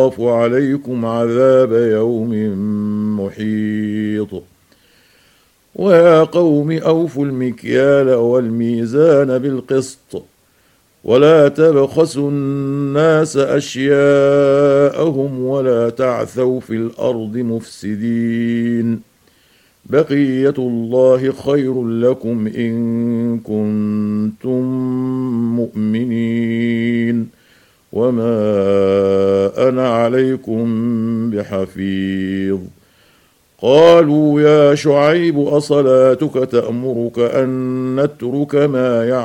أخاف عليكم عذاب يوم محيط. ويا قوم أوفوا المكيال والميزان بالقسط ولا تبخسوا الناس أشياءهم ولا تعثوا في الأرض مفسدين. بقية الله خير لكم إن كنتم مؤمنين وما أنا عليكم بحفيظ. قالوا يا شعيب أصلاتك تأمرك أن نترك ما يعبد